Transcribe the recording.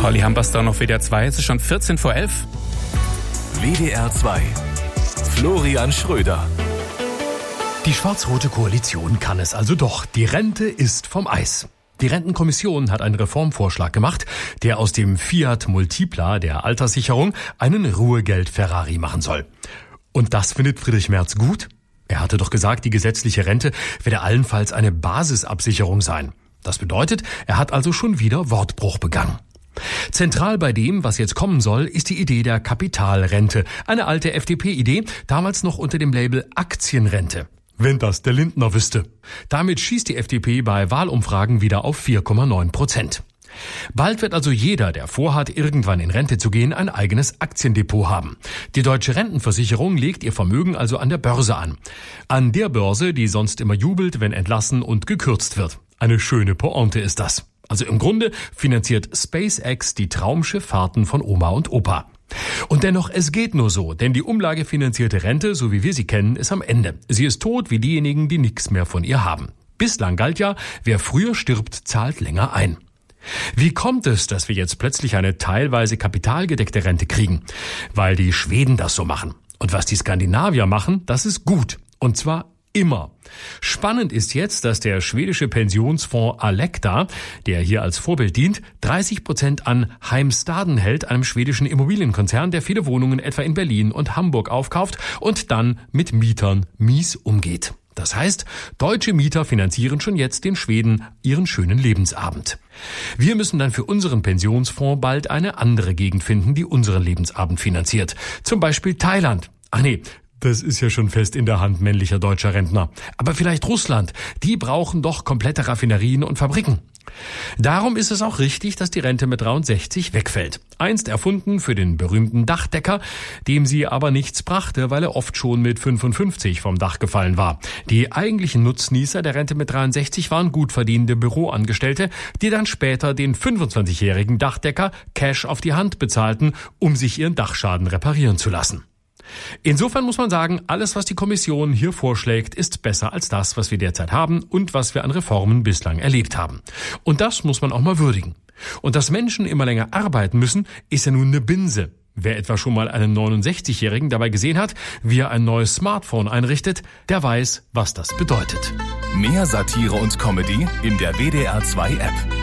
Olli Hampersdorn auf WDR 2. Es ist schon 14 vor 11. WDR 2. Florian Schröder. Die schwarz-rote Koalition kann es also doch. Die Rente ist vom Eis. Die Rentenkommission hat einen Reformvorschlag gemacht, der aus dem Fiat Multipla, der Alterssicherung, einen Ruhegeld-Ferrari machen soll. Und das findet Friedrich Merz gut? Er hatte doch gesagt, die gesetzliche Rente werde allenfalls eine Basisabsicherung sein. Das bedeutet, er hat also schon wieder Wortbruch begangen. Zentral bei dem, was jetzt kommen soll, ist die Idee der Kapitalrente. Eine alte FDP-Idee, damals noch unter dem Label Aktienrente. Wenn das der Lindner wüsste. Damit schießt die FDP bei Wahlumfragen wieder auf 4,9%. Bald wird also jeder, der vorhat, irgendwann in Rente zu gehen, ein eigenes Aktiendepot haben. Die Deutsche Rentenversicherung legt ihr Vermögen also an der Börse an. An der Börse, die sonst immer jubelt, wenn entlassen und gekürzt wird. Eine schöne Pointe ist das. Also im Grunde finanziert SpaceX die Traumschifffahrten von Oma und Opa. Und dennoch, es geht nur so, denn die umlagefinanzierte Rente, so wie wir sie kennen, ist am Ende. Sie ist tot wie diejenigen, die nichts mehr von ihr haben. Bislang galt ja, wer früher stirbt, zahlt länger ein. Wie kommt es, dass wir jetzt plötzlich eine teilweise kapitalgedeckte Rente kriegen? Weil die Schweden das so machen. Und was die Skandinavier machen, das ist gut. Und zwar immer. Spannend ist jetzt, dass der schwedische Pensionsfonds Alecta, der hier als Vorbild dient, 30% an Heimstaden hält, einem schwedischen Immobilienkonzern, der viele Wohnungen etwa in Berlin und Hamburg aufkauft und dann mit Mietern mies umgeht. Das heißt, deutsche Mieter finanzieren schon jetzt den Schweden ihren schönen Lebensabend. Wir müssen dann für unseren Pensionsfonds bald eine andere Gegend finden, die unseren Lebensabend finanziert. Zum Beispiel Thailand. Ach nee, das ist ja schon fest in der Hand männlicher deutscher Rentner. Aber vielleicht Russland. Die brauchen doch komplette Raffinerien und Fabriken. Darum ist es auch richtig, dass die Rente mit 63 wegfällt. Einst erfunden für den berühmten Dachdecker, dem sie aber nichts brachte, weil er oft schon mit 55 vom Dach gefallen war. Die eigentlichen Nutznießer der Rente mit 63 waren gut verdienende Büroangestellte, die dann später den 25-jährigen Dachdecker Cash auf die Hand bezahlten, um sich ihren Dachschaden reparieren zu lassen. Insofern muss man sagen, alles, was die Kommission hier vorschlägt, ist besser als das, was wir derzeit haben und was wir an Reformen bislang erlebt haben. Und das muss man auch mal würdigen. Und dass Menschen immer länger arbeiten müssen, ist ja nun eine Binse. Wer etwa schon mal einen 69-Jährigen dabei gesehen hat, wie er ein neues Smartphone einrichtet, der weiß, was das bedeutet. Mehr Satire und Comedy in der WDR 2 App.